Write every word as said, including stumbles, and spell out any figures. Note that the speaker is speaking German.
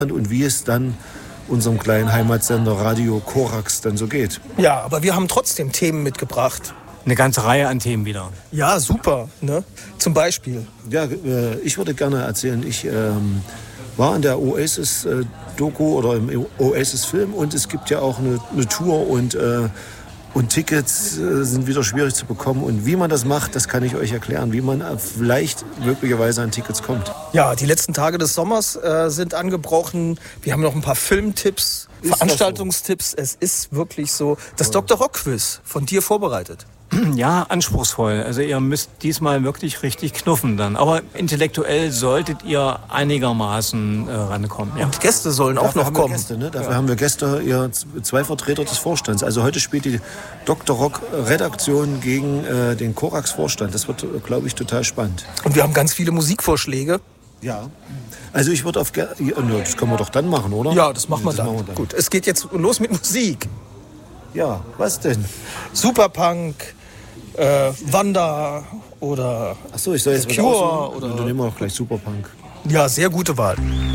und wie es dann unserem kleinen Heimatsender Radio Korax dann so geht. Ja, aber wir haben trotzdem Themen mitgebracht. Eine ganze Reihe an Themen wieder. Ja, super. Ne? Zum Beispiel. Ja, äh, ich würde gerne erzählen, ich ähm, war in der Oasis-Doku oder im Oasis-Film und es gibt ja auch eine, eine Tour und, äh, und Tickets äh, sind wieder schwierig zu bekommen. Und wie man das macht, das kann ich euch erklären, wie man vielleicht möglicherweise an Tickets kommt. Ja, die letzten Tage des Sommers äh, sind angebrochen. Wir haben noch ein paar Filmtipps, Ist Veranstaltungstipps. Es ist wirklich so. Das Doktor Rock Quiz von dir vorbereitet. Ja, anspruchsvoll. Also ihr müsst diesmal wirklich richtig knuffen dann. Aber intellektuell solltet ihr einigermaßen äh, rankommen. Ja. Und Gäste sollen auch Dafür noch haben wir kommen. Gäste, ne? Dafür ja. haben wir Gäste, ja, zwei Vertreter des Vorstands. Also heute spielt die Doktor Rock Redaktion gegen äh, den Korax-Vorstand. Das wird, glaube ich, total spannend. Und wir haben ganz viele Musikvorschläge. Ja. Also ich würde auf... Ge- ja, das können wir doch dann machen, oder? Ja, das machen wir, das dann. machen wir dann. Gut, es geht jetzt los mit Musik. Ja, was denn? Superpunk, äh, Wanda oder Ach so, ich soll jetzt Cure was aussuchen? oder- Dann nehmen wir auch gleich Superpunk. ja, sehr gute Wahl.